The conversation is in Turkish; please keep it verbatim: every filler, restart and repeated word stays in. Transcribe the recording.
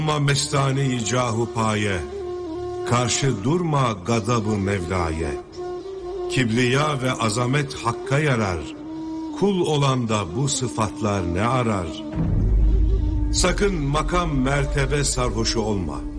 Ama mestane-i cahu paye, karşı durma gadab-ı Mevla'ye. Kibriya ve azamet hakka yarar, kul olan da bu sıfatlar ne arar? Sakın makam mertebe sarhoşu olma.